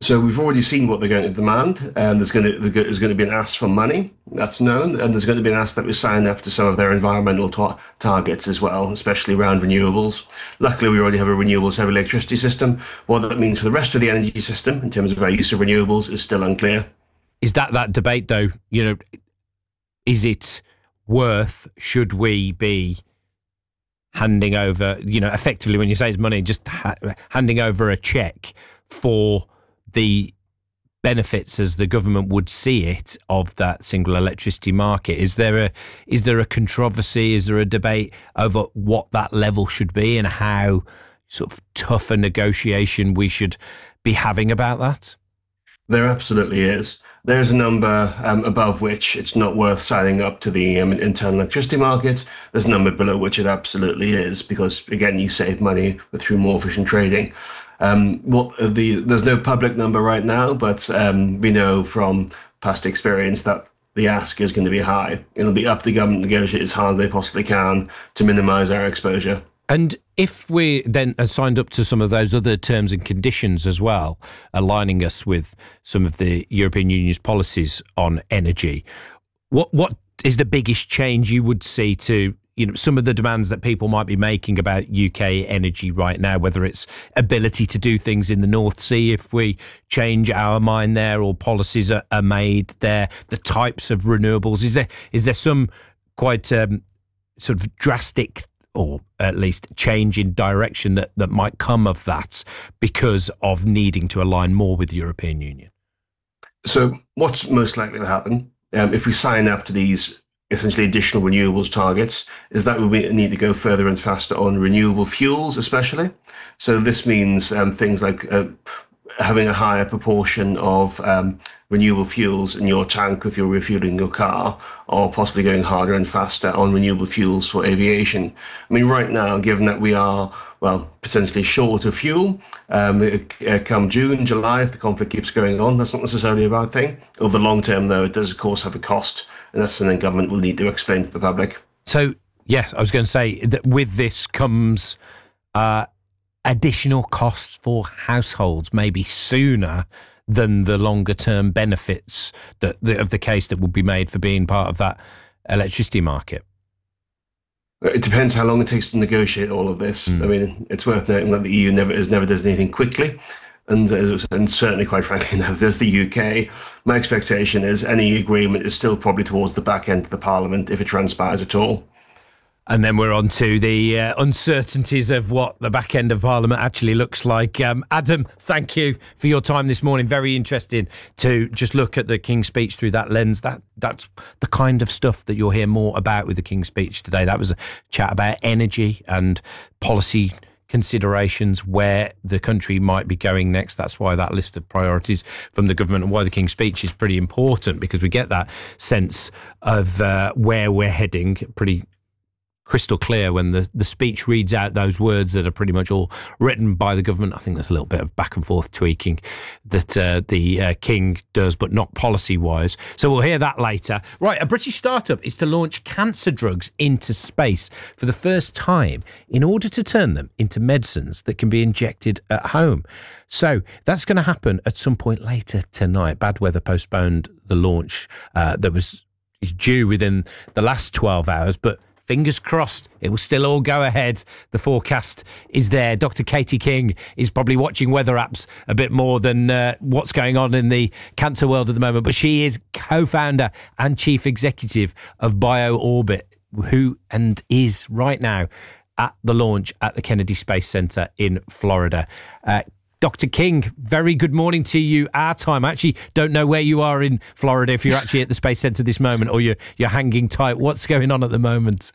So we've already seen what they're going to demand, and there's going to be an ask for money. That's known, and there's going to be an ask that we sign up to some of their environmental targets as well, especially around renewables. Luckily, we already have a renewables heavy electricity system. What that means for the rest of the energy system in terms of our use of renewables is still unclear. Is that debate though? Is it worth? Should we be handing over? Effectively, when you say it's money, just handing over a check for the benefits as the government would see it of that single electricity market. Is there a controversy? Is there a debate over what that level should be and how sort of tough a negotiation we should be having about that? There absolutely is. There's a number above which it's not worth signing up to the internal electricity market. There's a number below which it absolutely is, because again, you save money through more efficient trading. There's no public number right now, but we know from past experience that the ask is going to be high. It'll be up to government to negotiate as hard as they possibly can to minimise our exposure. And if we then are signed up to some of those other terms and conditions as well, aligning us with some of the European Union's policies on energy, what is the biggest change you would see to some of the demands that people might be making about UK energy right now, whether it's ability to do things in the North Sea if we change our mind there, or policies are made there, the types of renewables? Is there some quite sort of drastic, or at least change in direction that might come of that because of needing to align more with the European Union? So what's most likely to happen if we sign up to these essentially additional renewables targets is that we need to go further and faster on renewable fuels, especially. So this means things like having a higher proportion of renewable fuels in your tank if you're refueling your car, or possibly going harder and faster on renewable fuels for aviation. I mean, right now, given that we are, potentially short of fuel, come June, July, if the conflict keeps going on, that's not necessarily a bad thing. Over the long term, though, it does, of course, have a cost, and that's something government will need to explain to the public. So, yes, I was going to say that with this comes additional costs for households, maybe sooner than the longer term benefits of the case that would be made for being part of that electricity market. It depends how long it takes to negotiate all of this. I mean, it's worth noting that the EU never does anything quickly. And certainly, quite frankly, now there's the UK. My expectation is any agreement is still probably towards the back end of the Parliament, if it transpires at all. And then we're on to the uncertainties of what the back end of Parliament actually looks like. Adam, thank you for your time this morning. Very interesting to just look at the King's Speech through that lens. That's the kind of stuff that you'll hear more about with the King's Speech today. That was a chat about energy and policy considerations, where the country might be going next. That's why that list of priorities from the government and why the King's Speech is pretty important, because we get that sense of where we're heading pretty crystal clear when the speech reads out those words that are pretty much all written by the government. I think there's a little bit of back and forth tweaking that the King does, but not policy-wise. So we'll hear that later. Right, a British startup is to launch cancer drugs into space for the first time in order to turn them into medicines that can be injected at home. So that's going to happen at some point later tonight. Bad weather postponed the launch that was due within the last 12 hours, but fingers crossed, it will still all go ahead. The forecast is there. Dr. Katie King is probably watching weather apps a bit more than what's going on in the cancer world at the moment. But she is co-founder and chief executive of BioOrbit, who and is right now at the launch at the Kennedy Space Center in Florida. Dr. King, very good morning to you, our time. I actually don't know where you are in Florida, if you're actually at the Space Center this moment or you're hanging tight. What's going on at the moment?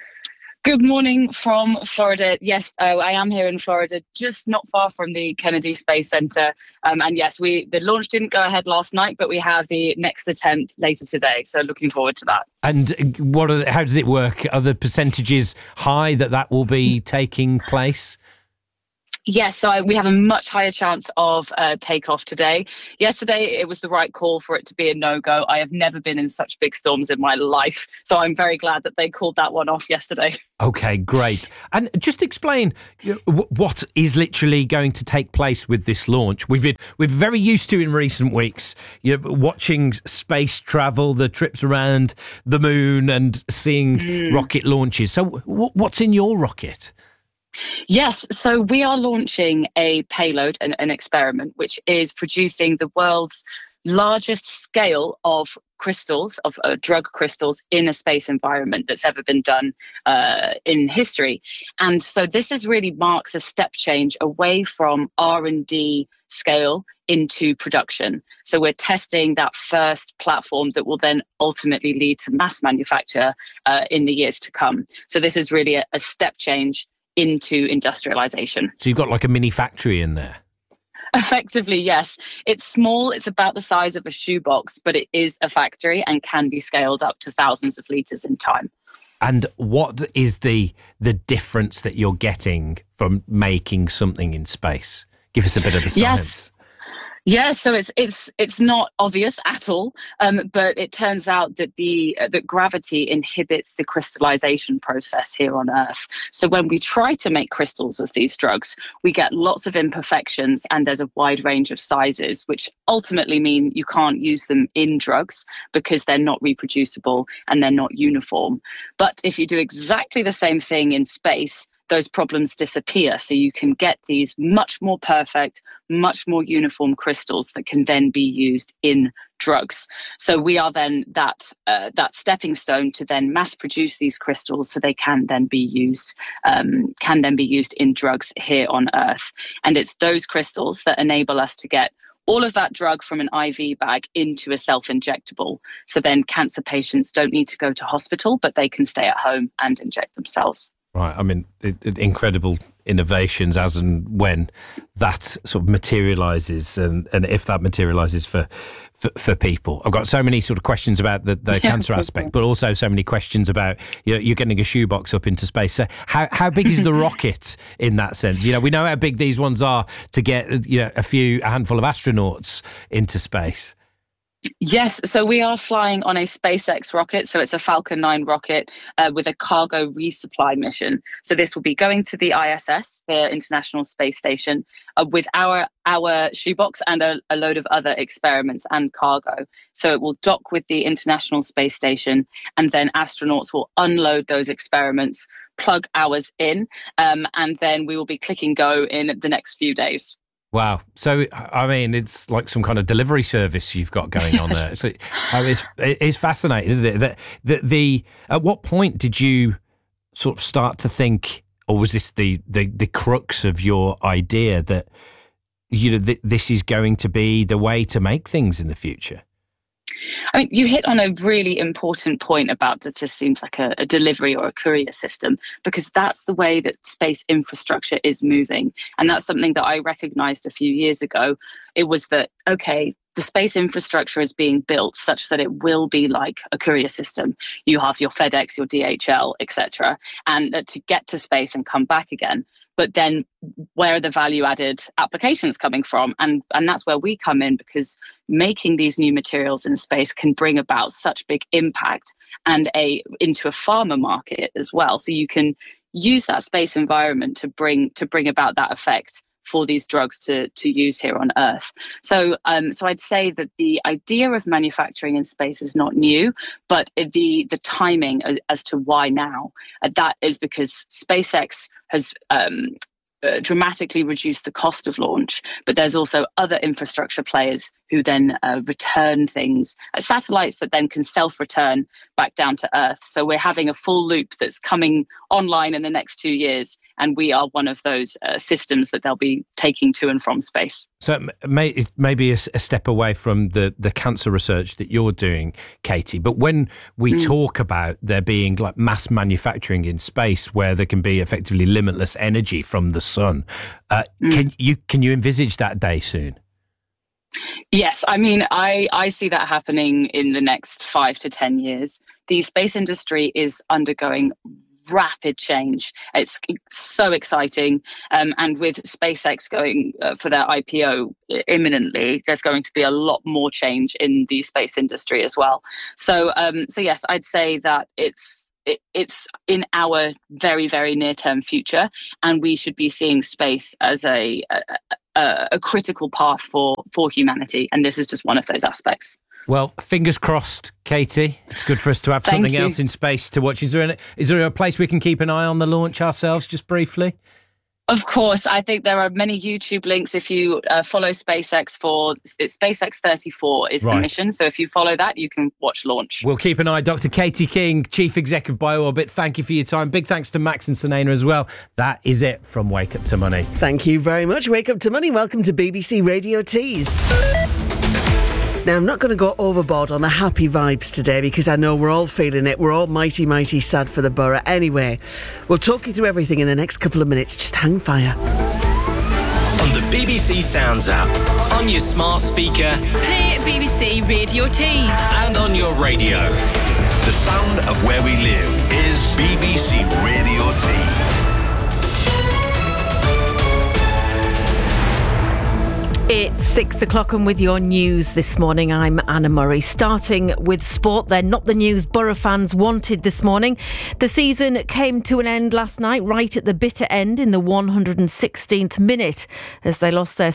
Good morning from Florida. Yes, I am here in Florida, just not far from the Kennedy Space Center. And yes, the launch didn't go ahead last night, but we have the next attempt later today. So looking forward to that. And how does it work? Are the percentages high that will be taking place? Yes, so we have a much higher chance of takeoff today. Yesterday, it was the right call for it to be a no-go. I have never been in such big storms in my life, so I'm very glad that they called that one off yesterday. Okay, great. And just explain what is literally going to take place with this launch. We're very used to in recent weeks, watching space travel, the trips around the moon, and seeing rocket launches. So, what's in your rocket? Yes, so we are launching a payload, an experiment, which is producing the world's largest scale of crystals, of drug crystals in a space environment that's ever been done in history. And so this really marks a step change away from R&D scale into production. So we're testing that first platform that will then ultimately lead to mass manufacture in the years to come. So this is really a step change into industrialization. So you've got like a mini factory in there? Effectively, yes. It's small. It's about the size of a shoebox, but it is a factory and can be scaled up to thousands of litres in time. And what is the difference that you're getting from making something in space? Give us a bit of the science. Yes, so it's not obvious at all, but it turns out that that gravity inhibits the crystallization process here on Earth. So when we try to make crystals of these drugs, we get lots of imperfections, and there's a wide range of sizes, which ultimately mean you can't use them in drugs because they're not reproducible and they're not uniform. But if you do exactly the same thing in space, those problems disappear. So you can get these much more perfect, much more uniform crystals that can then be used in drugs. So we are then that stepping stone to then mass produce these crystals, so they can then be used in drugs here on Earth. And it's those crystals that enable us to get all of that drug from an IV bag into a self-injectable. So then cancer patients don't need to go to hospital, but they can stay at home and inject themselves. Right. I mean, incredible innovations as and when that sort of materialises, and if that materialises for people. I've got so many sort of questions about the cancer aspect, but also so many questions about, you're getting a shoebox up into space. So how big is the rocket in that sense? We know how big these ones are to get, a handful of astronauts into space. Yes, so we are flying on a SpaceX rocket. So it's a Falcon 9 rocket with a cargo resupply mission. So this will be going to the ISS, the International Space Station, with our shoebox and a load of other experiments and cargo. So it will dock with the International Space Station, and then astronauts will unload those experiments, plug ours in, and then we will be clicking go in the next few days. Wow. So, I mean, it's like some kind of delivery service you've got going on there. So, it's fascinating, isn't it? At what point did you sort of start to think, or was this the crux of your idea that, this is going to be the way to make things in the future? I mean, you hit on a really important point about that this seems like a delivery or a courier system, because that's the way that space infrastructure is moving. And that's something that I recognized a few years ago. It was that, okay, the space infrastructure is being built such that it will be like a courier system. You have your FedEx, your DHL, etc., and to get to space and come back again. But then where are the value-added applications coming from? And that's where we come in, because making these new materials in space can bring about such big impact and into a pharma market as well. So you can use that space environment to bring about that effect for these drugs to use here on Earth. So I'd say that the idea of manufacturing in space is not new, but the timing as to why now, that is because SpaceX has dramatically reduced the cost of launch, but there's also other infrastructure players who then return things, satellites that then can self-return back down to Earth. So we're having a full loop that's coming online in the next 2 years, and we are one of those systems that they'll be taking to and from space. So it may be a step away from the cancer research that you're doing, Katie, but when we talk about there being like mass manufacturing in space where there can be effectively limitless energy from the sun, can you envisage that day soon? Yes, I mean, I see that happening in the next 5 to 10 years. The space industry is undergoing rapid change. It's so exciting. And with SpaceX going for their IPO imminently, there's going to be a lot more change in the space industry as well. So yes, I'd say that it's in our very, very near-term future, and we should be seeing space as a critical path for humanity. And this is just one of those aspects. Well, fingers crossed, Katie. It's good for us to have something else in space to watch. Is there a place we can keep an eye on the launch ourselves, just briefly? Of course, I think there are many YouTube links. If you follow SpaceX it's SpaceX 34 is the mission. So if you follow that, you can watch launch. We'll keep an eye. Dr. Katie King, Chief Exec of BioOrbit, thank you for your time. Big thanks to Max and Sunaina as well. That is it from Wake Up to Money. Thank you very much. Wake Up to Money. Welcome to BBC Radio Tees. Now, I'm not going to go overboard on the happy vibes today because I know we're all feeling it. We're all mighty, mighty sad for the borough. Anyway, we'll talk you through everything in the next couple of minutes. Just hang fire. On the BBC Sounds app, on your smart speaker, play BBC Radio Tees, and on your radio. The sound of where we live is BBC Radio Tees. It's 6 o'clock and with your news this morning, I'm Anna Murray. Starting with sport, they're not the news Borough fans wanted this morning. The season came to an end last night, right at the bitter end in the 116th minute, as they lost their